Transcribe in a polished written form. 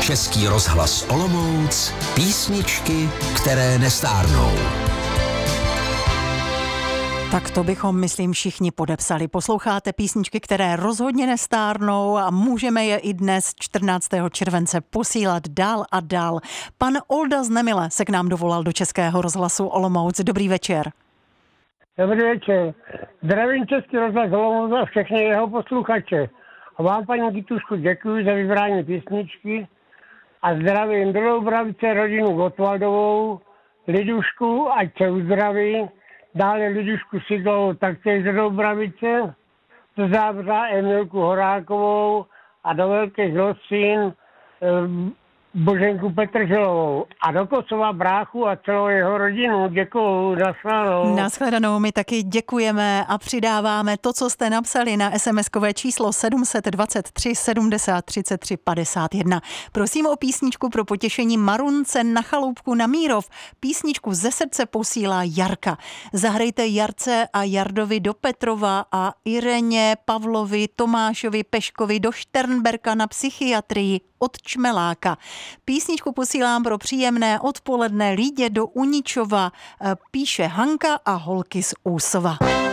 Český rozhlas Olomouc, písničky, které nestárnou. Tak to bychom, myslím, všichni podepsali. Posloucháte písničky, které rozhodně nestárnou a můžeme je i dnes 14. července posílat dál a dál. Pan Olda z Nemile se k nám dovolal do Českého rozhlasu Olomouc. Dobrý večer. Dobrý večer. Zdravím Český rozhlas Olomouc a všechny jeho posluchače. A vám, paní Kytuško, děkuji za vybrání písničky a zdravím do Doubravice rodinu Gotwaldovou, Lidušku, ať se uzdraví, dále Lidušku Siglovou, taktéž do Doubravice, do Zábřa Emilku Horákovou a do Velké Zlocín Boženku Petrželovou a do Kosova bráchu a celou jeho rodinu. Děkuju, nashledanou. Nashledanou, my taky děkujeme a přidáváme to, co jste napsali na SMS-kové číslo 723 70 33 51. Prosím o písničku pro potěšení Marunce na Chaloupku na Mírov. Písničku ze srdce posílá Jarka. Zahrajte Jarce a Jardovi do Petrova a Ireně, Pavlovi, Tomášovi, Peškovi do Šternberka na psychiatrii od Čmeláka. Písničku posílám pro příjemné odpoledne Lídě do Uničova, píše Hanka a holky z Úsova.